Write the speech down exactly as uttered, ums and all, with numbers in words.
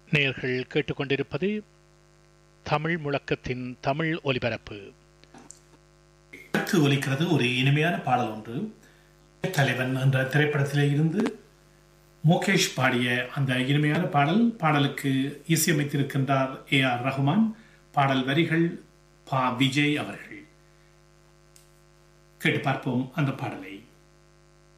நேயர்கள் கேட்டுக்கொண்டிருப்பது தமிழ் முழக்கத்தின் தமிழ் ஒலிபரப்பு. ஒலிக்கிறது ஒரு இனிமையான பாடல் ஒன்று. தலைவன் என்ற திரைப்படத்திலே இருந்து முகேஷ் பாடிய அந்த இனிமையான பாடல். பாடலுக்கு இசையமைத்திருக்கின்றார் ஏ ஆர் ரஹ்மான். பாடல் வரிகள் பா விஜய் அவர்கள். கேட்டு பார்ப்போம் அந்த பாடலை.